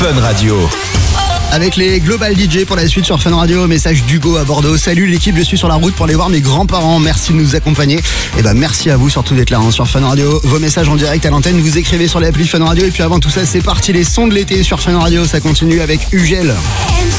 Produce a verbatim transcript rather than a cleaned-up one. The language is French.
Fun Radio. Avec les Global D J pour la suite sur Fun Radio. Message d'Hugo à Bordeaux. Salut l'équipe, je suis sur la route pour aller voir mes grands-parents. Merci de nous accompagner. Et ben merci à vous surtout d'être là hein, sur Fun Radio. Vos messages en direct à l'antenne, vous écrivez sur l'appli Fun Radio. Et puis avant tout ça, c'est parti, les sons de l'été sur Fun Radio. Ça continue avec Ugel.